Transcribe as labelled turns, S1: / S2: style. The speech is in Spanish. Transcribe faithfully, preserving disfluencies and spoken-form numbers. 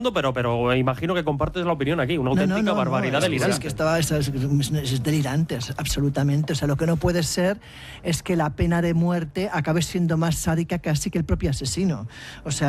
S1: Pero, pero imagino que compartes la opinión aquí, una auténtica
S2: no, no, no,
S1: barbaridad
S2: no,
S1: delirante.
S2: Es que estaba, es, es, es delirante, es, absolutamente. O sea, lo que no puede ser es que la pena de muerte acabe siendo más sádica casi que el propio asesino. O sea,